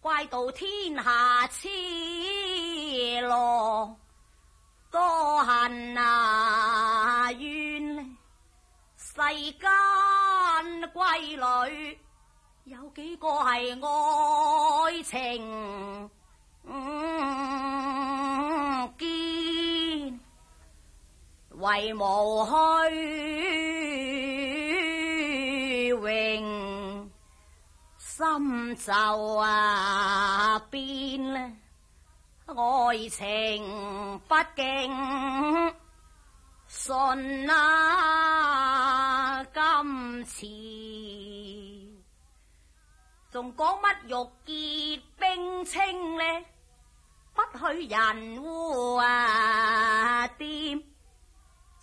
怪到天下痴羅，多恨啊怨世間閨女，有幾個係愛情堅，為無虛榮，心就變啦。愛情畢竟信今次，仲講乜玉潔冰清呢？不許人污店。